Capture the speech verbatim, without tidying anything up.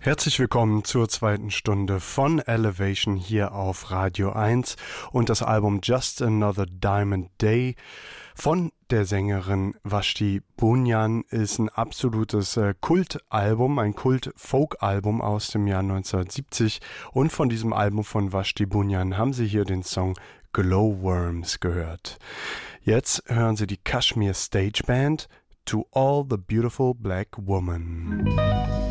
Herzlich willkommen zur zweiten Stunde von Elevation hier auf Radio eins und das Album Just Another Diamond Day von der Sängerin Vashti Bunyan ist ein absolutes äh, Kultalbum, ein Kult-Folk-Album aus dem Jahr neunzehnhundertsiebzig und von diesem Album von Vashti Bunyan haben Sie hier den Song Glowworms gehört. Jetzt hören Sie die Kashmir Stage Band To All the Beautiful Black Woman.